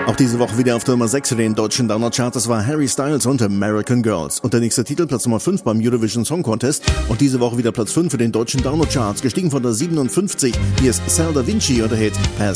Auch diese Woche wieder auf der Nummer 6 für den deutschen Download-Chart. Das war Harry Styles und American Girls. Und der nächste Titel, Platz Nummer 5 beim Eurovision Song Contest. Und diese Woche wieder Platz 5 für den deutschen Download-Charts. Gestiegen von der 57. Hier ist Sal Da Vinci und der Hit